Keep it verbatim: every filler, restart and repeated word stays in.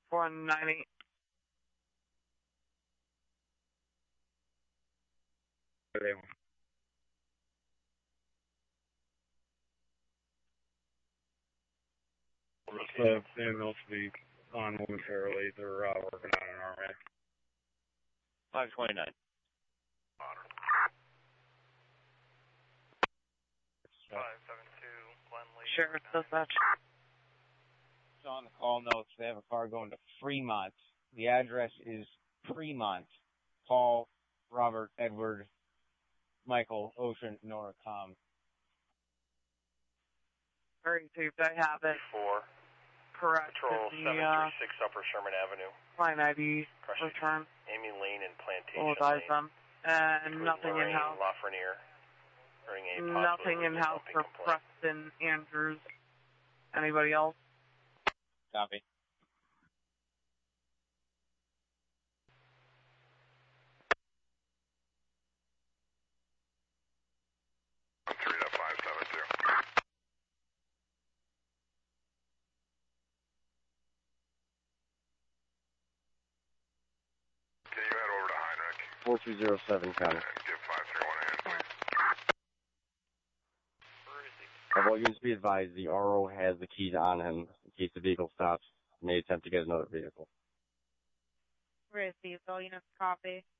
one nine eight. The females to be on momentarily. They're uh, working on an army. five twenty-nine. five seven two, Glen Lee. Sheriff Dispatch. So on the call notes, they have a car going to Fremont. The address is Fremont. Paul, Robert, Edward, Michael, Ocean, Nora, Com. thirty-two, I have it. Four. Correct. Patrol The, seven uh, three six Upper Sherman Avenue. line I D Crushing return. Amy Lane and Plantation We'll advise Lane. them. And nothing Lorraine in-house. Lafreniere. A Nothing in-house for complaint. Preston Andrews. Anybody else? Copy. three five seven two. Can you head over to Heinrich? four two zero seven, County. And give five three one a hand, please. Where is he? Of all units be advised, the R O has the keys on him in case the vehicle stops. May attempt to get another vehicle. Received. All units copy.